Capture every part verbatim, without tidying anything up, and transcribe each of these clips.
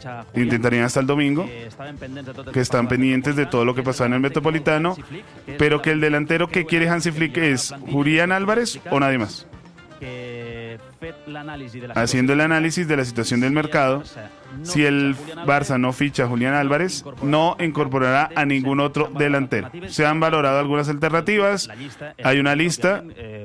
intentarían hasta el domingo, que están pendientes de todo lo que pasa en el Metropolitano, pero que el delantero que quiere Hansi Flick es Julián Álvarez o nadie más. Haciendo el análisis de la situación del mercado, si el Barça no ficha a Julián Álvarez, no incorporará a ningún otro delantero. Se han valorado algunas alternativas, hay una lista,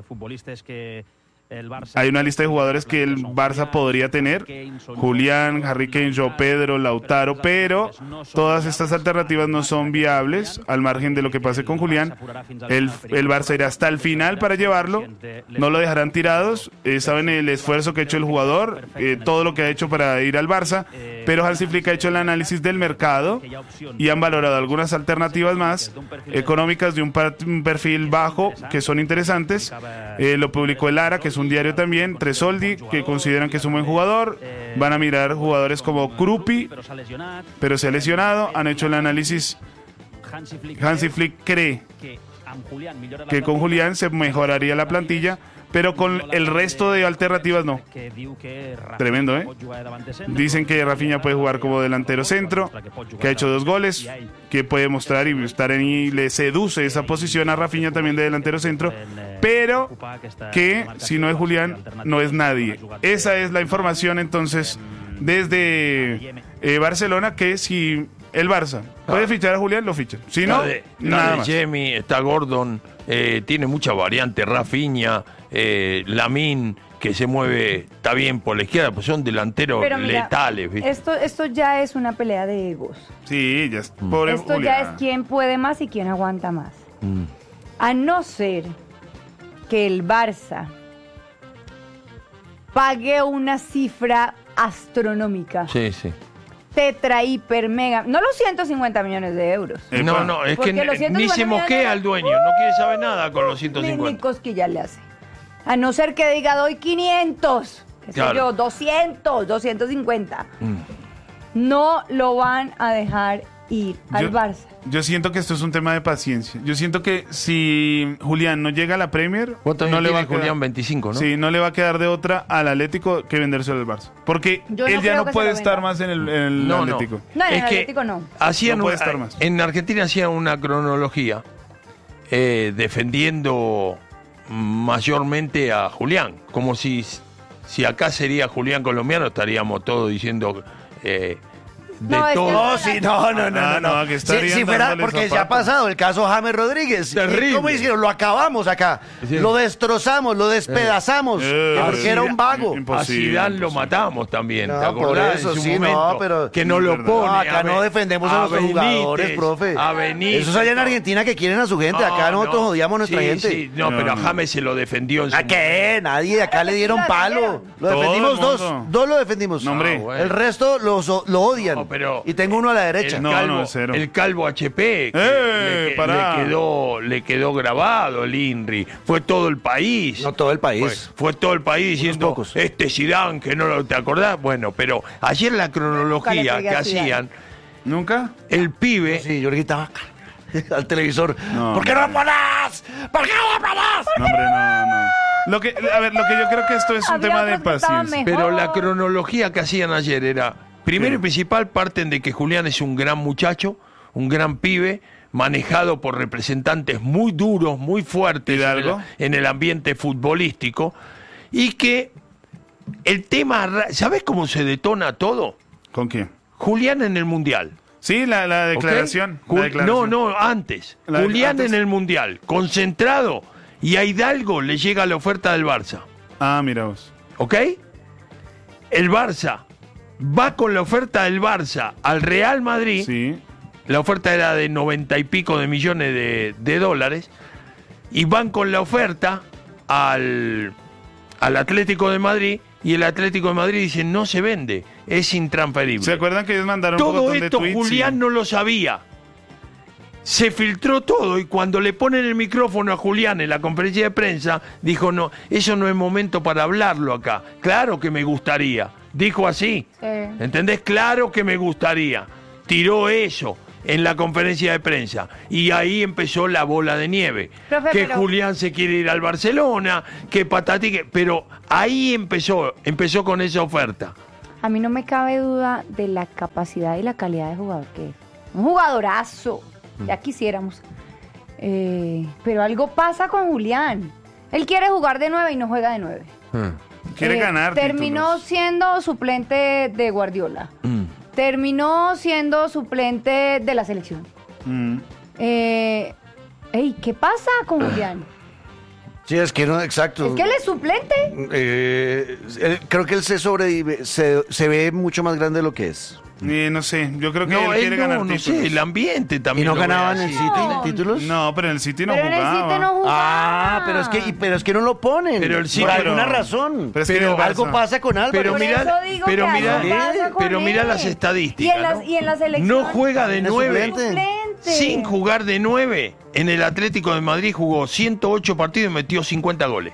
hay una lista de jugadores que el Barça podría tener, Julián, Harry Kane, João Pedro, Lautaro, pero todas estas alternativas no son viables al margen de lo que pase con Julián. El, el Barça irá hasta el final para llevarlo, no lo dejarán tirados, eh, saben el esfuerzo que ha hecho el jugador, eh, todo lo que ha hecho para ir al Barça, pero Hansi Flick ha hecho el análisis del mercado y han valorado algunas alternativas más económicas de un, par, un perfil bajo que son interesantes. Eh, lo publicó el Ara, que es un diario también, Tresoldi, que consideran que es un buen jugador. Van a mirar jugadores como Krupi, pero se ha lesionado. Han hecho el análisis. Hansi Flick cree que con Julián se mejoraría la plantilla, pero con el resto de alternativas no. Tremendo, ¿eh? Dicen que Rafinha puede jugar como delantero centro, que ha hecho dos goles, que puede mostrar y estar en y le seduce esa posición a Rafinha también de delantero centro, pero que si no es Julián, no es nadie. Esa es la información entonces desde eh, Barcelona, que si el Barça puede fichar a Julián, lo ficha. Si no, de, nada de más. Jamie, está Gordon, eh, tiene mucha variante, Rafinha, eh, Lamine, que se mueve, está bien por la izquierda, pues son delanteros Pero mira, letales, ¿viste? Esto, esto ya es una pelea de egos. Sí, ya es pobre Esto Julián. ya es quién puede más y quién aguanta más. Mm. A no ser que el Barça pague una cifra astronómica. Sí, sí. Tetra, hiper, mega. No los ciento cincuenta millones de euros. Epa. No, no, es Porque que los ni ciento cincuenta se millones mosquea de- al dueño, no quiere saber nada con los ciento Ni, ni cincuenta. cosquilla le hace. A no ser que diga doy quinientos, qué sé Claro. yo, doscientos, doscientos cincuenta. Mm. No lo van a dejar ir al Yo- Barça. Yo siento que esto es un tema de paciencia. Yo siento que si Julián no llega a la Premier, ¿Cuántos no años le va a tiene quedar, Julián? veinticinco, ¿no? sí, no le va a quedar de otra al Atlético que vendérselo al Barça. Porque Yo no él ya creo no que se puede lo estar venda. más en el, en el No, no. Atlético. No, en el Es que Atlético no. Hacían No puede un- estar más. En Argentina hacían una cronología eh, defendiendo mayormente a Julián. Como si, si acá sería Julián colombiano, estaríamos todos diciendo eh, de No, es que todo. No, sí, no, no, no, Ah, no. no, que Si, estarían si fuera, dándole porque zapato. ya ha pasado el caso James Rodríguez. Terrible. ¿Cómo hicieron? Lo acabamos acá. Sí. Lo destrozamos, lo despedazamos. Eh, porque sí, era un vago. imp- A Imposible, Zidane lo imposible. matamos también, No, ¿te acordás? por eso, en su sí, no, momento, pero- que no es lo verdad. pone. No, acá a no Be- defendemos a nuestros Benítez, jugadores, profe. A Benítez. Eso es allá en Argentina que quieren a su gente. Acá No, nosotros no. odiamos a nuestra Sí, gente. sí, no, No, pero a no. James se lo defendió en su ¿A qué? Nadie. Acá le dieron Lo palo. defendieron. Lo Todo defendimos el dos. mundo. Dos lo defendimos. No, hombre. Ah, bueno. El resto los, lo odian. No, pero y tengo uno a la derecha. El No, calvo, no, cero. el calvo H P, que ¡Eh, le, que- pará! le quedó, le quedó grabado el INRI. Fue todo el país. No todo el país. Fue, fue todo el país diciendo, pocos. este Zidane, que no lo te acordás. Bueno, pero ayer la Nunca cronología le pegué que a Zidane. hacían, ¿Nunca? el pibe... Sí, yo le gritaba al televisor. No. ¿Por qué no lo pones? ¿Por qué no lo pones? No, hombre, no, no. Lo que, a ver, lo que yo creo que esto es un Había tema de otros que estaban paciencia. mejor. Pero la cronología que hacían ayer era, primero Sí. y principal, parten de que Julián es un gran muchacho, un gran pibe, manejado por representantes muy duros, muy fuertes en el, Hidalgo. en el ambiente futbolístico, y que el tema, ra- ¿sabés cómo se detona todo? ¿Con quién? Julián en el Mundial. Sí, la, la ¿ok? declaración. Jul- la declaración. No, no, antes. La- Julián antes. en el Mundial, concentrado, y a Hidalgo le llega la oferta del Barça. Ah, mira vos. ¿Ok? El Barça va con la oferta del Barça al Real Madrid. Sí. La oferta era de noventa y pico de millones de, de dólares. Y van con la oferta al, al Atlético de Madrid. Y el Atlético de Madrid dice, no se vende, es intransferible. ¿Se acuerdan que ellos mandaron un Todo montón de esto tweets? Julián Sí. no lo sabía. Se filtró todo y cuando le ponen el micrófono a Julián en la conferencia de prensa, dijo, no, eso no es momento para hablarlo acá. Claro que me gustaría. Dijo así. Sí. ¿Entendés? Claro que me gustaría. Tiró eso en la conferencia de prensa. Y ahí empezó la bola de nieve. Profe, que pero- Julián se quiere ir al Barcelona, que patatí, que- pero ahí empezó, empezó con esa oferta. a mí no me cabe duda de la capacidad y la calidad de jugador que es. Un jugadorazo, ya quisiéramos. Eh, pero algo pasa con Julián. Él quiere jugar de nueve y no juega de nueve. Mm. Quiere Eh, ganar Terminó títulos. siendo suplente de Guardiola. Mm. Terminó siendo suplente de la selección. Mm. Eh, ey, ¿qué pasa con Julián? Sí, es que no, exacto. Es que él es suplente. Eh, él- creo que él se sobrevive, se, se ve mucho más grande de lo que es. Eh, no sé, yo creo que No, él quiere él ganar no, no títulos. sé, el ambiente ¿Y también. no lo ve ganaban en así. el City No. títulos? No, pero en el City no pero en el jugaba. City no jugaba. Ah, pero es que, pero es que no lo ponen. Pero el sí, por pero- alguna razón. pero es que Pero en el algo Barça- pasa con Álvaro. Pero Por mira- eso digo pero que mira- algo pasa con pero mira él. las estadísticas, Y en, las, ¿no? y en la selección. No juega de Es nueve. suplente. Suplente. Sin jugar de nueve. En el Atlético de Madrid jugó ciento ocho partidos y metió cincuenta goles.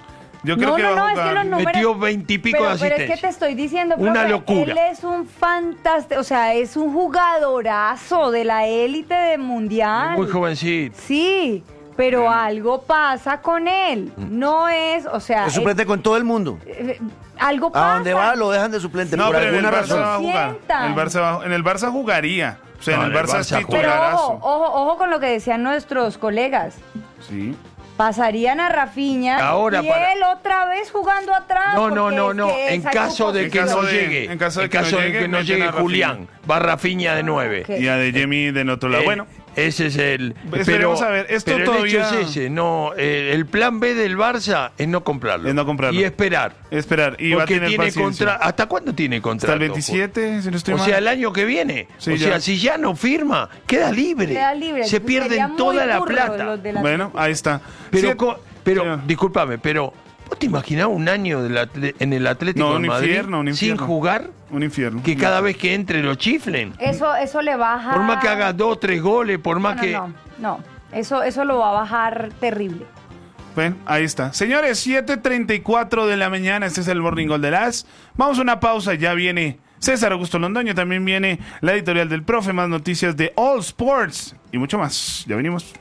Yo creo No, que no, va a no, es jugar. que los números. Metió veinte y pico pero, de pero es asistencia. que te estoy diciendo, Una profe, locura. Él es un fantástico, o sea, es un jugadorazo de la élite de mundial. Muy jovencito. Sí, pero algo pasa con él. No es, o sea. Es suplente con todo el mundo. eh, eh, algo pasa. A donde va lo dejan de suplente No, por pero en el alguna Barça razón. va a jugar. Sientan. En el Barça, va- en el Barça jugaría. O sea, No, en el en el Barça es Barça juega. Pero titularazo. ojo, ojo, ojo con lo que decían nuestros colegas. Sí. Pasarían a Rafinha Ahora y para- él otra vez jugando atrás. No, no, porque no, es no. que En esa caso de En que caso no de- llegue. en caso de que no llegue, no meten llegue a Rafinha. Julián. Va Rafinha de nueve. Ok. Y a De Jemi del otro lado. Eh, Bueno, Ese es el. Esperemos a ver, esto pero todavía- el hecho es ese. No, eh, el plan B del Barça es no comprarlo. Es no comprarlo. Y esperar. esperar. Y va a porque tener tiene paciencia. contra. ¿Hasta cuándo tiene contrato? Hasta el veintisiete, si no estoy O mal. sea, el año que viene. Sí, o ya. sea, si ya no firma, queda libre. Queda libre. Se Sería pierden muy toda la burro plata. los de la- Bueno, ahí está. Pero, Sí, co- pero sí. discúlpame, pero ¿vos te imaginás un año del atle- en el Atlético No, de un Madrid infierno, un sin infierno. jugar? Un infierno. Que cada vez que entre lo chiflen. Eso, eso le baja. Por más que haga dos, tres goles, por más no, no, que... no, no. Eso, eso lo va a bajar terrible. Bueno, ahí está. Señores, siete treinta y cuatro de la mañana. Este es el Morning Goal de las. Vamos a una pausa. Ya viene César Augusto Londoño. También viene la editorial del profe. Más noticias de All Sports y mucho más. Ya venimos.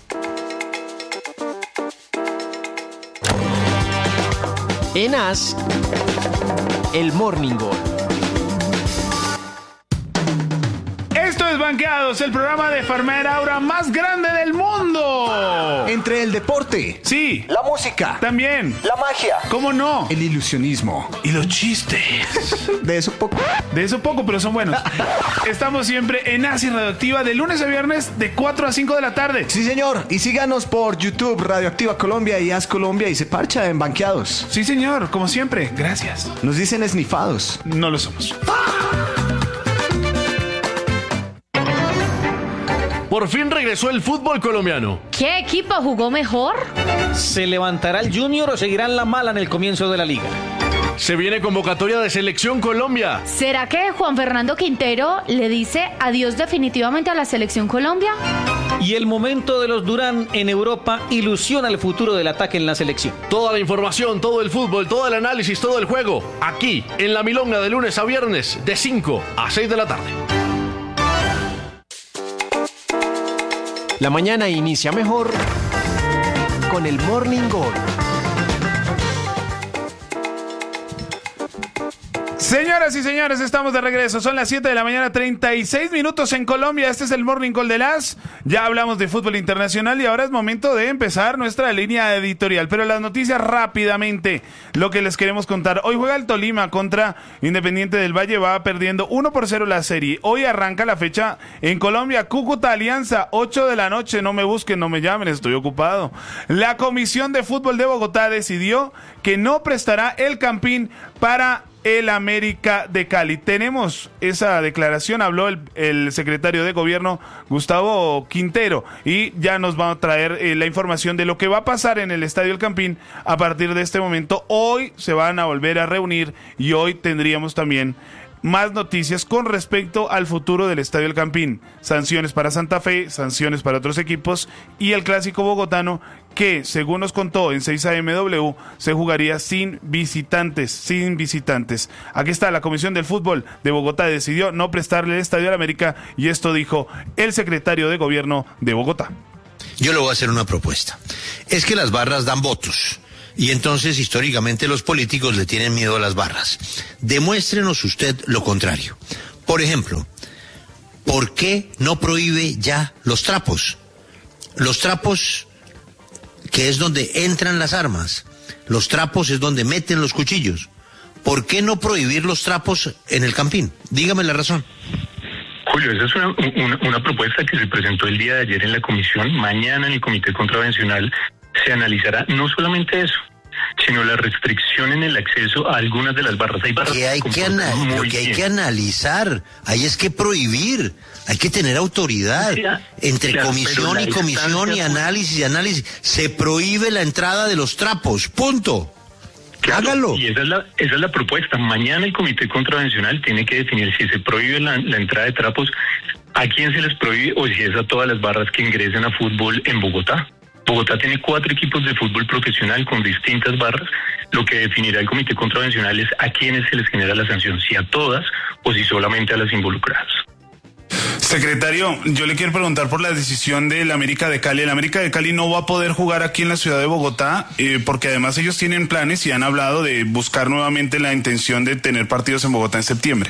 En As, el Morning Goal. Esto es Banqueados, el programa de Farmer Aura más grande del mundo. Entre el deporte, Sí, La música, también. la magia. ¿Cómo no? el ilusionismo, Y los chistes. de eso poco. De eso poco, pero son buenos. Estamos siempre en Asi Radioactiva de lunes a viernes de cuatro a cinco de la tarde. Sí, señor. Y síganos por YouTube, Radioactiva Colombia y As Colombia y se parcha en Banqueados. Sí, señor, como siempre. Gracias. Nos dicen esnifados. No lo somos. Por fin regresó el fútbol colombiano. ¿Qué equipo jugó mejor? ¿Se levantará el Junior o seguirán la mala en el comienzo de la liga? Se viene convocatoria de Selección Colombia. ¿Será que Juan Fernando Quintero le dice adiós definitivamente a la Selección Colombia? Y el momento de los Durán en Europa ilusiona el futuro del ataque en la selección. Toda la información, todo el fútbol, todo el análisis, todo el juego. Aquí, en La Milonga, de lunes a viernes, de cinco a seis de la tarde. La mañana inicia mejor con el Morning Goal. Señoras y señores, estamos de regreso. Son las siete de la mañana, treinta y seis minutos en Colombia. Este es el Morning Call de las. Ya hablamos de fútbol internacional y ahora es momento de empezar nuestra línea editorial. Pero las noticias rápidamente, lo que les queremos contar. Hoy juega el Tolima contra Independiente del Valle, va perdiendo uno por cero la serie. Hoy arranca la fecha en Colombia. Cúcuta Alianza, ocho de la noche. No me busquen, no me llamen, estoy ocupado. La Comisión de Fútbol de Bogotá decidió que no prestará el Campín para el América de Cali. Tenemos esa declaración, habló el, el secretario de gobierno Gustavo Quintero y ya nos va a traer eh, la información de lo que va a pasar en el Estadio El Campín a partir de este momento. Hoy se van a volver a reunir y hoy tendríamos también más noticias con respecto al futuro del Estadio El Campín. Sanciones para Santa Fe, sanciones para otros equipos y el clásico bogotano que, según nos contó en seis A M W, se jugaría sin visitantes, sin visitantes. Aquí está, la Comisión del Fútbol de Bogotá decidió no prestarle el Estadio a la América y esto dijo el secretario de Gobierno de Bogotá. Yo le voy a hacer una propuesta. Es que las barras dan votos. Y entonces, históricamente, los políticos le tienen miedo a las barras. Demuéstrenos usted lo contrario. Por ejemplo, ¿por qué no prohíbe ya los trapos? Los trapos, que es donde entran las armas. Los trapos es donde meten los cuchillos. ¿Por qué no prohibir los trapos en el Campín? Dígame la razón. Julio, esa es una, una, una propuesta que se presentó el día de ayer en la comisión. Mañana en el Comité Contravencional se analizará no solamente eso, sino la restricción en el acceso a algunas de las barras. Hay barras que hay que, ana- lo que hay que analizar, ahí es que prohibir, hay que tener autoridad. O sea, entre claro, comisión y comisión y análisis y análisis. Se prohíbe la entrada de los trapos, punto. Claro, hágalo. Y esa es, la, esa es la propuesta. Mañana el Comité Contravencional tiene que definir si se prohíbe la, la entrada de trapos, a quién se les prohíbe o si es a todas las barras que ingresen a fútbol en Bogotá. Bogotá tiene cuatro equipos de fútbol profesional con distintas barras. Lo que definirá el Comité Contravencional es a quiénes se les genera la sanción, si a todas o si solamente a las involucradas. Secretario, yo le quiero preguntar por la decisión del América de Cali. El América de Cali no va a poder jugar aquí en la ciudad de Bogotá, eh, porque además ellos tienen planes y han hablado de buscar nuevamente la intención de tener partidos en Bogotá en septiembre.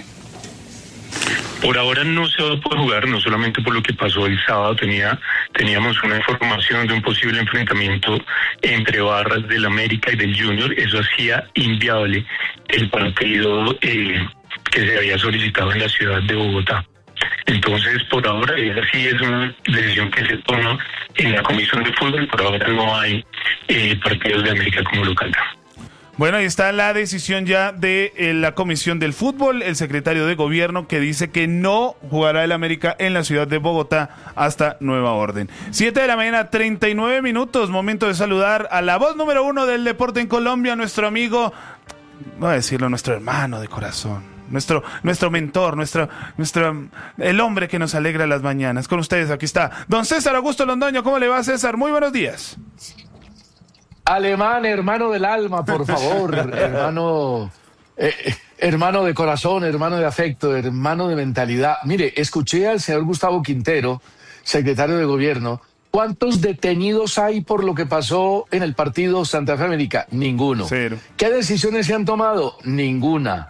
Por ahora no se va a poder jugar, no solamente por lo que pasó el sábado, tenía teníamos una información de un posible enfrentamiento entre barras del América y del Junior. Eso hacía inviable el partido eh, que se había solicitado en la ciudad de Bogotá. Entonces, por ahora, esa sí es una decisión que se toma en la Comisión de Fútbol. Por ahora no hay eh, partidos de América como local. Bueno, ahí está la decisión ya de eh, la Comisión del Fútbol, el secretario de Gobierno que dice que no jugará el América en la ciudad de Bogotá hasta nueva orden. Siete de la mañana, treinta y nueve minutos, momento de saludar a la voz número uno del deporte en Colombia, nuestro amigo, voy a decirlo, nuestro hermano de corazón. Nuestro, nuestro mentor, nuestro, nuestro, el hombre que nos alegra las mañanas. Con ustedes, aquí está don César Augusto Londoño. ¿Cómo le va, César? Muy buenos días. Alemán, hermano del alma, por favor, hermano, eh, hermano de corazón, hermano de afecto, hermano de mentalidad. Mire, escuché al señor Gustavo Quintero, secretario de Gobierno. ¿Cuántos detenidos hay por lo que pasó en el partido Santa Fe América? Ninguno. Cero. ¿Qué decisiones se han tomado? Ninguna.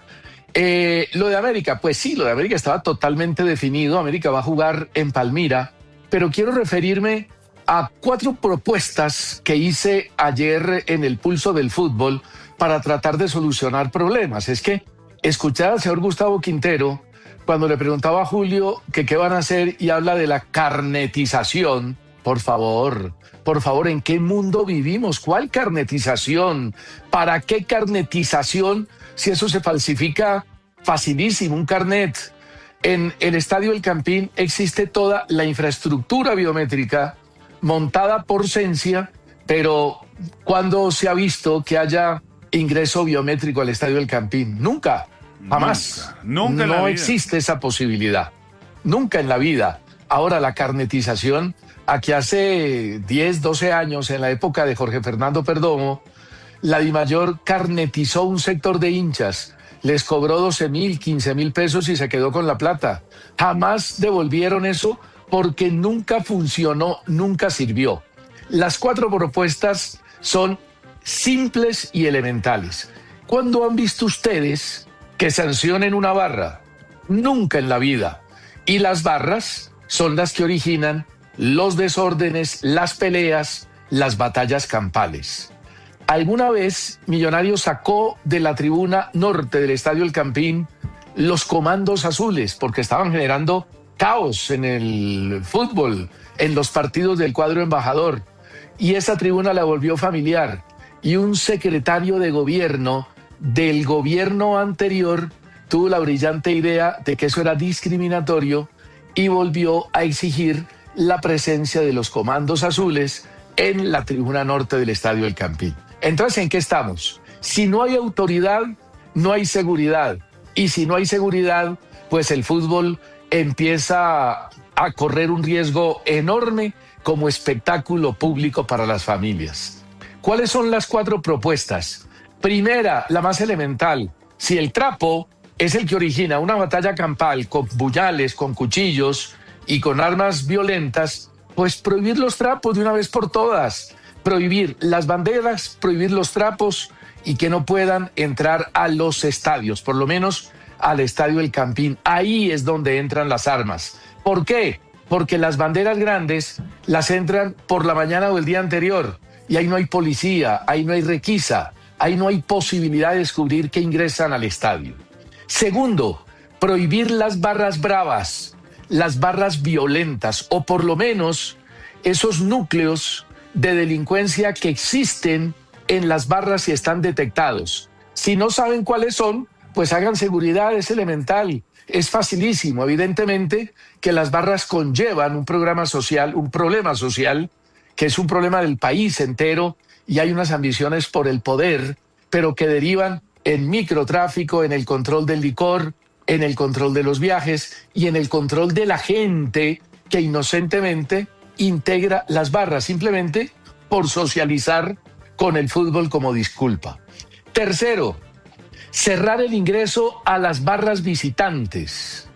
Eh, lo de América, pues sí, lo de América estaba totalmente definido. América va a jugar en Palmira, pero quiero referirme a cuatro propuestas que hice ayer en el Pulso del Fútbol para tratar de solucionar problemas. Es que escuchar al señor Gustavo Quintero cuando le preguntaba a Julio que qué van a hacer y habla de la carnetización. Por favor, por favor, ¿en qué mundo vivimos? ¿Cuál carnetización? ¿Para qué carnetización? Si eso se falsifica facilísimo, un carnet. En el Estadio El Campín existe toda la infraestructura biométrica montada por Sensia, pero ¿cuándo se ha visto que haya ingreso biométrico al Estadio El Campín? Nunca, jamás. Nunca, nunca en la no vida. existe esa posibilidad. Nunca en la vida. Ahora, la carnetización, aquí hace diez, doce años, en la época de Jorge Fernando Perdomo, la Dimayor carnetizó un sector de hinchas, les cobró doce mil, quince mil pesos y se quedó con la plata. Jamás devolvieron eso porque nunca funcionó, nunca sirvió. Las cuatro propuestas son simples y elementales. ¿Cuándo han visto ustedes que sancionen una barra? Nunca en la vida. Y las barras son las que originan los desórdenes, las peleas, las batallas campales. Alguna vez Millonarios sacó de la tribuna norte del Estadio El Campín los comandos azules porque estaban generando caos en el fútbol, en los partidos del cuadro embajador. Y esa tribuna la volvió familiar. Y un secretario de gobierno del gobierno anterior tuvo la brillante idea de que eso era discriminatorio y volvió a exigir la presencia de los comandos azules en la tribuna norte del Estadio El Campín. Entonces, ¿en qué estamos? Si no hay autoridad, no hay seguridad. Y si no hay seguridad, pues el fútbol empieza a correr un riesgo enorme como espectáculo público para las familias. ¿Cuáles son las cuatro propuestas? Primera, la más elemental. Si el trapo es el que origina una batalla campal con puñales, con cuchillos y con armas violentas, pues prohibir los trapos de una vez por todas. prohibir las banderas, prohibir los trapos y que no puedan entrar a los estadios, por lo menos al Estadio El Campín. Ahí es donde entran las armas. ¿Por qué? Porque las banderas grandes las entran por la mañana o el día anterior y ahí no hay policía, ahí no hay requisa, ahí no hay posibilidad de descubrir que ingresan al estadio. Segundo, prohibir las barras bravas, las barras violentas o por lo menos esos núcleos de delincuencia que existen en las barras y están detectados. Si no saben cuáles son, pues hagan seguridad, es elemental, es facilísimo. Evidentemente que las barras conllevan un programa social, un problema social, que es un problema del país entero y hay unas ambiciones por el poder, pero que derivan en microtráfico, en el control del licor, en el control de los viajes y en el control de la gente que inocentemente integra las barras, simplemente por socializar con el fútbol como disculpa. Tercero, cerrar el ingreso a las barras visitantes.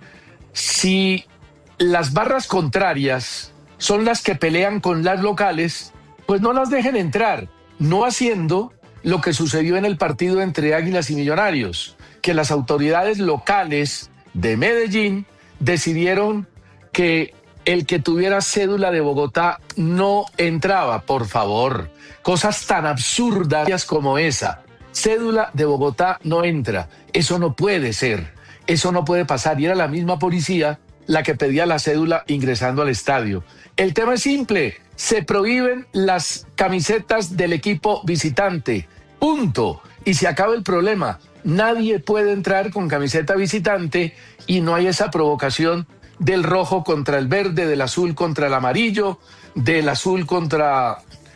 Si las barras contrarias son las que pelean con las locales, pues no las dejen entrar, no haciendo lo que sucedió en el partido entre Águilas y Millonarios, que las autoridades locales de Medellín decidieron que el que tuviera cédula de Bogotá no entraba. Por favor, cosas tan absurdas como esa. Cédula de Bogotá no entra. Eso no puede ser. Eso no puede pasar. Y era la misma policía la que pedía la cédula ingresando al estadio. El tema es simple. Se prohíben las camisetas del equipo visitante. Punto. Y se acaba el problema. Nadie puede entrar con camiseta visitante y no hay esa provocación del rojo contra el verde, del azul contra el amarillo, del azul contra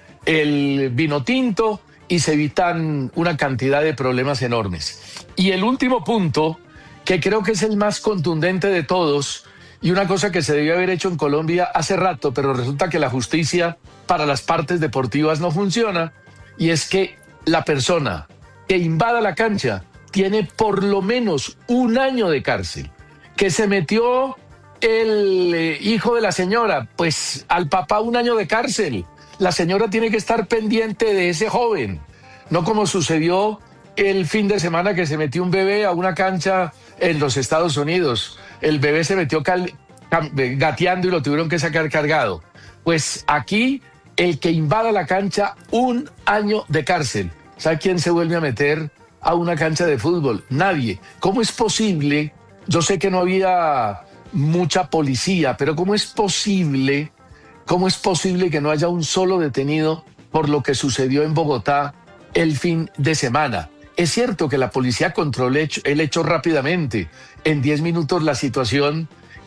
el vino tinto, y se evitan una cantidad de problemas enormes. Y el último punto, que creo que es el más contundente de todos, y una cosa que se debió haber hecho en Colombia hace rato, pero resulta que la justicia para las partes deportivas no funciona, y es que la persona que invada la cancha tiene por lo menos un año de cárcel. Que se metió el eh, hijo de la señora, pues al papá un año de cárcel. La señora tiene que estar pendiente de ese joven, no como sucedió el fin de semana que se metió un bebé a una cancha en los Estados Unidos. El bebé se metió cal, cam, gateando y lo tuvieron que sacar cargado. Pues aquí el que invada la cancha, un año de cárcel. ¿Sabe quién se vuelve a meter a una cancha de fútbol? Nadie. ¿Cómo es posible? Yo sé que no había mucha policía, pero ¿cómo es posible, cómo es posible que no haya un solo detenido por lo que sucedió en Bogotá el fin de semana? Es cierto que la policía controló el hecho rápidamente. En diez minutos la situación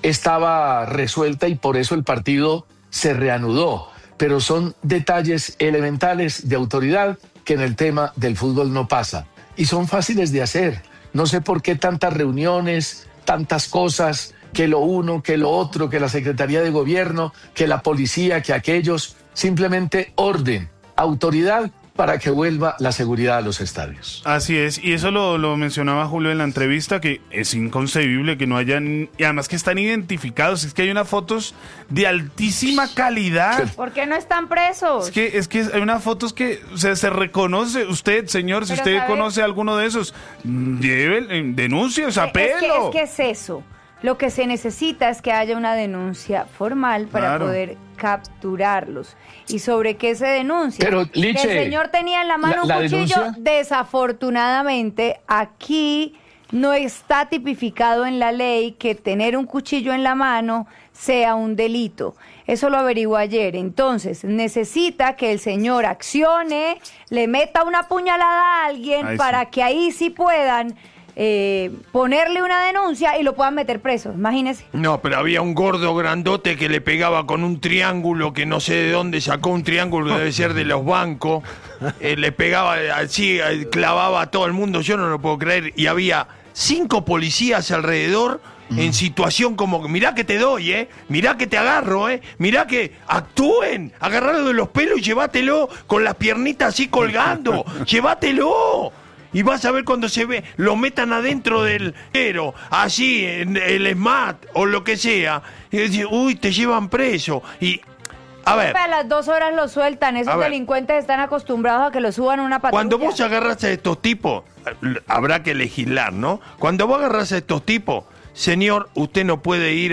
estaba resuelta y por eso el partido se reanudó. Pero son detalles elementales de autoridad que en el tema del fútbol no pasa. Y son fáciles de hacer. No sé por qué tantas reuniones, tantas cosas, que lo uno, que lo otro, que la Secretaría de Gobierno, que la policía, que aquellos. Simplemente orden, autoridad para que vuelva la seguridad a los estadios. Así es, y eso lo, lo mencionaba Julio en la entrevista, que es inconcebible que no hayan, y además que están identificados, es que hay unas fotos de altísima calidad. ¿Por qué no están presos? Es que, es que hay unas fotos que o sea, se reconoce, usted, señor, si Pero usted ¿sabe? conoce a alguno de esos, lleve, denuncie, o sea, Es que, apelo. es que es eso. Lo que se necesita es que haya una denuncia formal para Claro. poder capturarlos. ¿Y sobre qué se denuncia? Pero, Liche, que el señor tenía en la mano la- la un cuchillo. denuncia- Desafortunadamente, aquí no está tipificado en la ley que tener un cuchillo en la mano sea un delito. Eso lo averiguó ayer. Entonces, necesita que el señor accione, le meta una puñalada a alguien Ahí para sí. que ahí sí puedan eh, ponerle una denuncia y lo puedan meter preso. Imagínese. No, pero había un gordo grandote que le pegaba con un triángulo que no sé de dónde sacó un triángulo, debe ser de los bancos. Eh, le pegaba así, eh, clavaba a todo el mundo, yo no lo puedo creer. Y había cinco policías alrededor en situación como, mirá que te doy, eh, mirá que te agarro, eh, mirá que actúen, agarrarlo de los pelos y llévatelo con las piernitas así colgando, llévatelo. Y vas a ver cuando se ve, lo metan adentro del pero, así, en el S M A T o lo que sea, y decir, uy, te llevan preso. Y A ver. A las dos horas lo sueltan. Esos A ver. delincuentes están acostumbrados a que lo suban a una patrulla. Cuando vos agarrás a estos tipos, habrá que legislar, ¿no? Cuando vos agarrás a estos tipos, señor, usted no puede ir